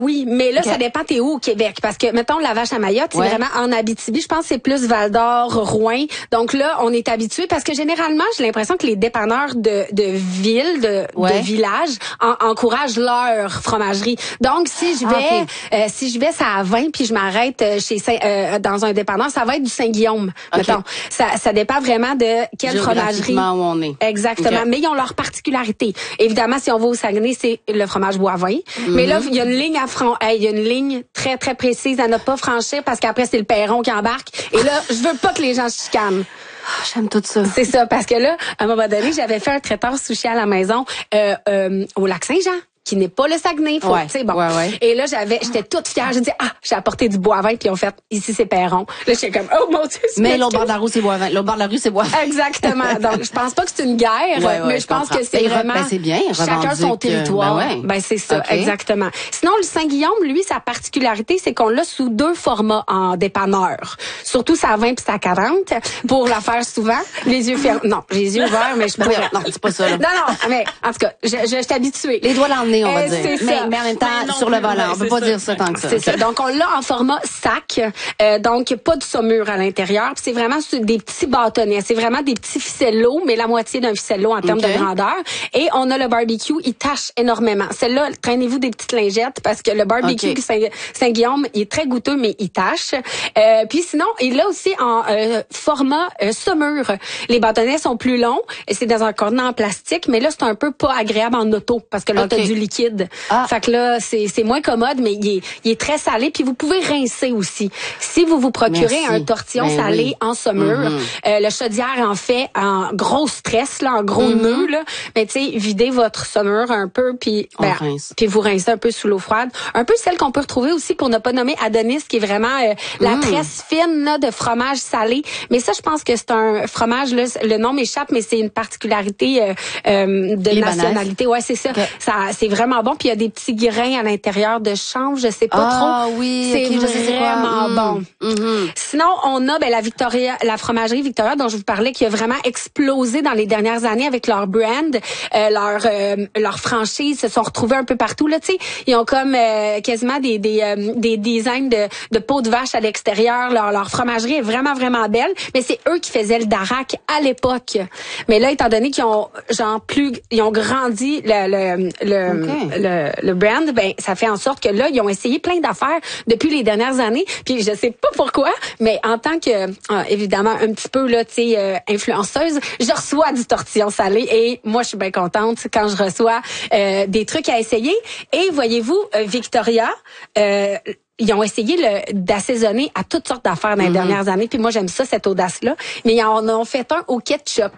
Oui, mais là, ça dépend t'es où au Québec. Parce que, mettons, la vache à Mayotte, c'est vraiment en Abitibi. Je pense que c'est plus Val-d'Or, Rouyn. Donc là, on est habitué parce que généralement, j'ai l'impression que les dépanneurs de ville, de village, encouragent leur fromagerie. Donc, si je vais, ça à 20 puis je m'arrête dans un dépanneur, ça va être du Saint-Guillaume, mettons. Ça dépend vraiment de quelle fromagerie. Où on est. Exactement. Mais ils ont leur particularité. Évidemment, si on va au Saguenay, c'est le fromage Boivin. Mais là, il y a une ligne il y a une ligne très, très précise à ne pas franchir parce qu'après, c'est le perron qui embarque. Et là, je veux pas que les gens se chicanent. Oh, j'aime tout ça. C'est ça, parce que là, à un moment donné, j'avais fait un traiteur sushi à la maison au Lac-Saint-Jean, qui n'est pas le Saguenay, tu sais, bon. Et là, j'étais toute fière. J'ai dit, j'ai apporté du Boivin, puis ils ont fait, ici, c'est Perron. Là, j'étais comme, oh mon Dieu, mais l'autre bord de la rue, c'est Boivin. L'autre bord de la rue, c'est Boivin. Exactement. Donc, je pense pas que c'est une guerre, mais je pense que c'est vraiment, c'est bien, chacun son territoire. Ben, c'est ça, exactement. Sinon, le Saint-Guillaume, lui, sa particularité, c'est qu'on l'a sous 2 formats en dépanneur. Surtout sa 20 puis sa 40, pour la faire souvent. Les yeux fermés. Non, les yeux ouverts, mais je pourrais. Non, c'est pas ça, là. Non, mais, en tout cas, je suis habituée. Les doigts dans le nez, on va dire. Mais en même temps, sur le volant. On peut pas dire ça tant que ça. C'est ça. Donc, on l'a en format sac. Donc, pas de saumure à l'intérieur. Puis c'est vraiment des petits bâtonnets. C'est vraiment des petits ficellos, mais la moitié d'un ficello en termes de grandeur. Et on a le barbecue, il tâche énormément. Celle-là, traînez-vous des petites lingettes parce que le barbecue Saint-Guillaume, il est très goûteux, mais il tâche. Puis sinon, il l'a aussi en format saumure. Les bâtonnets sont plus longs. C'est dans un contenant en plastique, mais là, c'est un peu pas agréable en auto parce que là, t'as du liquide. Fait que là, c'est moins commode, mais il est très salé. Puis vous pouvez rincer aussi. Si vous procurez un tortillon salé en saumure, le chaudière en fait en gros stress, là, en gros nœud, là. Mais tu sais, videz votre saumure un peu, puis puis vous rincez un peu sous l'eau froide. Un peu celle qu'on peut retrouver aussi, qu'on n'a pas nommé Adonis, qui est vraiment la tresse fine là, de fromage salé. Mais ça, je pense que c'est un fromage, là, le nom m'échappe, mais c'est une particularité de nationalité. Ouais, c'est ça. Ça, c'est vraiment bon. Puis il y a des petits grains à l'intérieur de chanvre, je sais pas trop. Ah oui, c'est vraiment bon. Sinon, on a la fromagerie Victoria dont je vous parlais, qui a vraiment explosé dans les dernières années avec leur brand, leur franchise, se sont retrouvés un peu partout là. Tu sais, ils ont comme quasiment des designs de peau de vache à l'extérieur. Leur fromagerie est vraiment vraiment belle, mais c'est eux qui faisaient le Darac à l'époque. Mais là, étant donné qu'ils ont ils ont grandi le brand, ben ça fait en sorte que là, ils ont essayé plein d'affaires depuis les dernières années. Puis je sais pas pourquoi, mais en tant que évidemment un petit peu là, tu sais, influenceuse, je reçois du tortillon salé et moi je suis bien contente quand je reçois des trucs à essayer. Et voyez-vous, Victoria, ils ont essayé d'assaisonner à toutes sortes d'affaires dans les dernières années. Puis moi j'aime ça, cette audace-là. Mais ils en ont fait un au ketchup.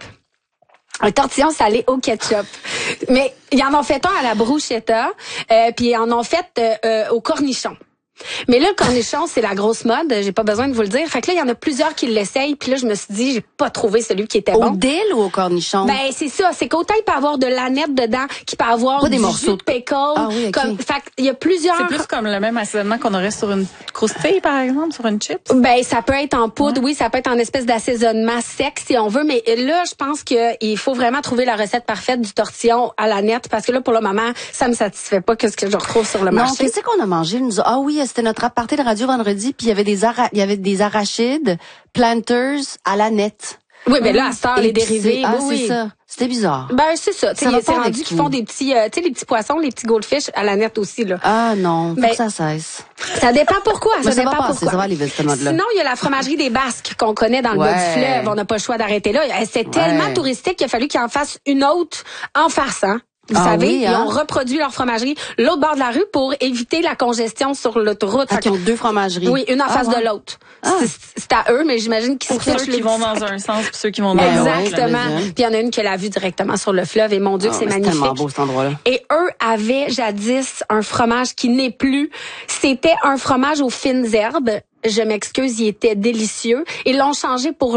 Un tortillon salé au ketchup. Mais ils en ont fait un à la bruschetta, puis ils en ont fait au cornichon. Mais là, le cornichon, c'est la grosse mode. J'ai pas besoin de vous le dire. Fait que là, il y en a plusieurs qui l'essayent. Puis là, je me suis dit, j'ai pas trouvé celui qui était bon. Au dill ou au cornichon? Ben, c'est ça. C'est qu'autant il peut avoir de l'aneth dedans, qu'il peut avoir pas des morceaux de pickle. Ah oui, comme, fait il y a plusieurs. C'est plus comme le même assaisonnement qu'on aurait sur une croustille, par exemple, sur une chips? Ben, ça peut être en poudre, oui. Ça peut être en espèce d'assaisonnement sec, si on veut. Mais là, je pense qu'il faut vraiment trouver la recette parfaite du tortillon à l'aneth. Parce que là, pour le moment, ça me satisfait pas que ce que je retrouve sur le marché. Non, qu'est-ce qu'on a mangé? Ah oui, c'était notre aparté de radio vendredi, puis il y avait des arachides, planters à l'aneth. Oui, mais là, à cette heure, les dérivés. Oui, c'est ça. C'était bizarre. Ben, c'est ça. C'est rendu qu'ils font des petits, tu sais, les petits poissons, les petits goldfish à la nette aussi, là. Ah, non. Faut que ça cesse. Ça dépend pourquoi. Ça dépend pourquoi. Ça va aller vite, ce mode-là. Sinon, il y a la fromagerie des Basques qu'on connaît dans le bas du fleuve. On n'a pas le choix d'arrêter là. C'est tellement touristique qu'il a fallu qu'ils en fassent une autre en farçant. Vous savez, ils ont reproduit leur fromagerie l'autre bord de la rue pour éviter la congestion sur l'autoroute. Ils ont 2 fromageries. Oui, une en face de l'autre. C'est à eux, mais j'imagine qu'ils se ceux qui vont dans un sens puis ceux qui vont dans l'autre. Exactement. Puis il y en a une qui a la vue directement sur le fleuve et mon Dieu, c'est magnifique. C'est tellement beau cet endroit-là. Et eux avaient jadis un fromage qui n'est plus. C'était un fromage aux fines herbes. Je m'excuse, il était délicieux. Ils l'ont changé pour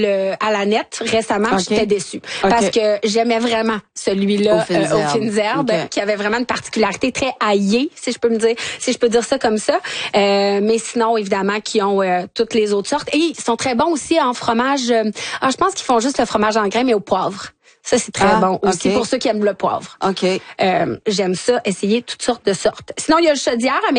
à la nette récemment. J'étais déçue. Parce que j'aimais vraiment celui-là aux fines herbes, qui avait vraiment une particularité très aillée, si je peux dire ça comme ça. Mais sinon, évidemment, qui ont toutes les autres sortes. Et ils sont très bons aussi en fromage. Je pense qu'ils font juste le fromage en grains, mais au poivre. Ça, c'est très bon aussi pour ceux qui aiment le poivre. J'aime ça, essayer toutes sortes de sortes. Sinon, il y a le chaudière.